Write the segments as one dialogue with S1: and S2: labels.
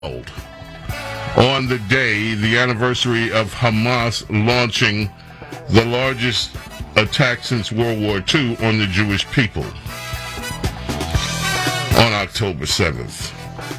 S1: on the day, the anniversary of Hamas launching the largest attack since World War II on the Jewish people on October 7th.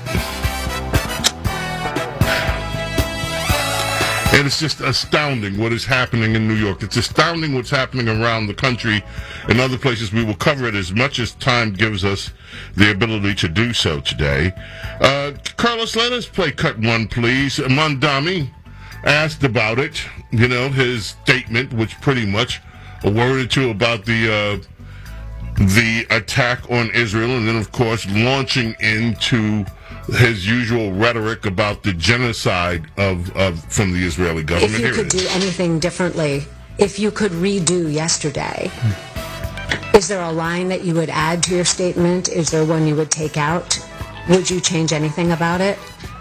S1: And it's just astounding what is happening in New York. It's astounding what's happening around the country and other places. We will cover it as much as time gives us the ability to do so today. Carlos, let us play cut one, please. Mondami asked about it, his statement, which pretty much a word or two about the attack on Israel, and then, of course, launching into his usual rhetoric about the genocide from the Israeli government.
S2: If you could do anything differently, if you could redo yesterday, is there a line that you would add to your statement? Is there one you would take out? Would you change anything about it?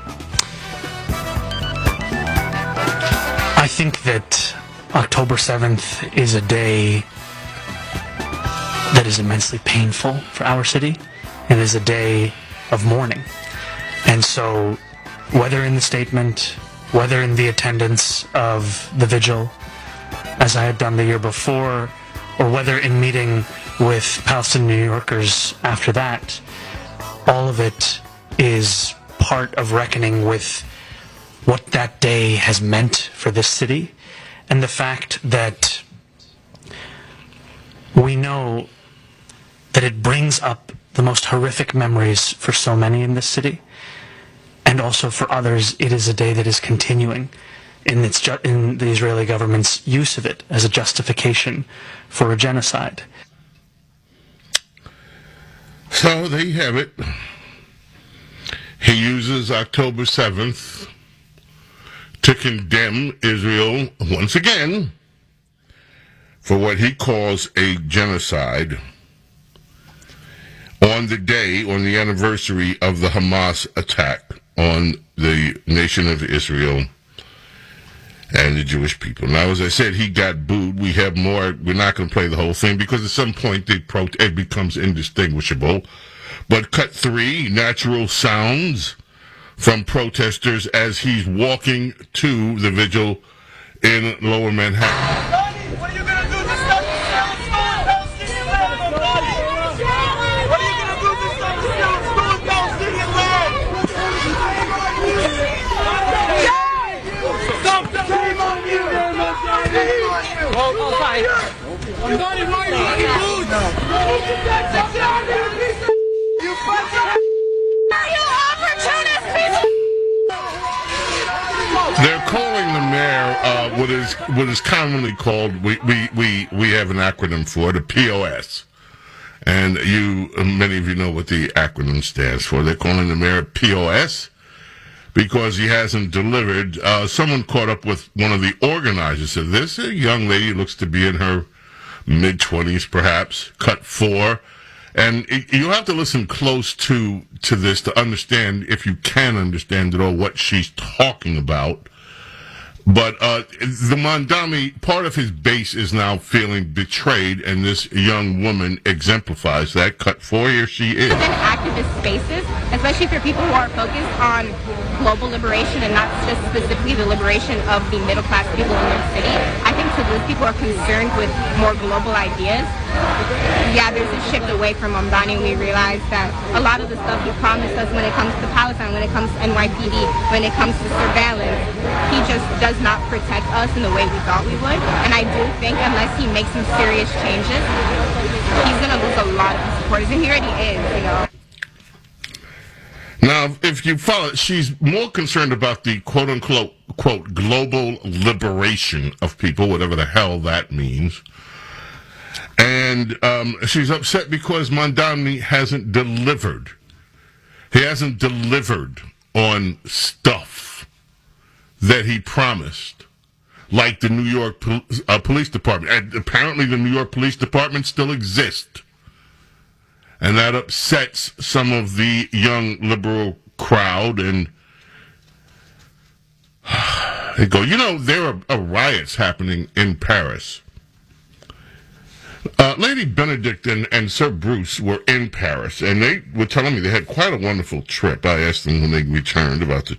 S3: I think that October 7th is a day that is immensely painful for our city. It is a day of mourning. And so, whether in the statement, whether in the attendance of the vigil, as I had done the year before, or whether in meeting with Palestinian New Yorkers after that, all of it is part of reckoning with what that day has meant for this city, and the fact that we know that it brings up the most horrific memories for so many in this city. And also for others, it is a day that is continuing in the Israeli government's use of it as a justification for a genocide.
S1: So there you have it. He uses October 7th to condemn Israel once again for what he calls a genocide on the anniversary of the Hamas attack on the nation of Israel and the Jewish people. Now, as I said, he got booed. We have more. We're not going to play the whole thing because at some point it becomes indistinguishable. But cut 3, natural sounds from protesters as he's walking to the vigil in Lower Manhattan.
S4: What are you going to do to stop the Palestinian land? What are you going to do to stop the Palestinian land? Stop the shame on you! Shame on you! Oh, fine. I'm not inviting you to lose! You bunch of... You opportunist people!
S1: They're calling the mayor what is commonly called, we have an acronym for it, a POS. And many of you know what the acronym stands for. They're calling the mayor POS because he hasn't delivered. Someone caught up with one of the organizers of this. A young lady looks to be in her mid-20s, perhaps, cut 4. And you'll have to listen close to this to understand, if you can understand at all, what she's talking about. But the Mondami, part of his base is now feeling betrayed, and this young woman exemplifies that. Cut 4, here she is.
S5: In activist spaces, especially for people who are focused on global liberation and not just specifically the liberation of the middle-class people in their city, I think to those people who are concerned with more global ideas, yeah, there's a shift away from Mamdani. We realize that a lot of the stuff he promised us when it comes to Palestine, when it comes to NYPD, when it comes to surveillance, he just does not protect us in the way we thought we would. And I do think unless he makes some serious changes, he's going to lose a lot of his supporters. And he already is,
S1: Now, if you follow, she's more concerned about the quote-unquote, quote, global liberation of people, whatever the hell that means. And she's upset because Mondani hasn't delivered. He hasn't delivered on stuff that he promised, like the New York Police Department. And apparently the New York Police Department still exists. And that upsets some of the young liberal crowd. And they go, there are riots happening in Paris. Lady Benedict and Sir Bruce were in Paris, and they were telling me they had quite a wonderful trip. I asked them when they returned about the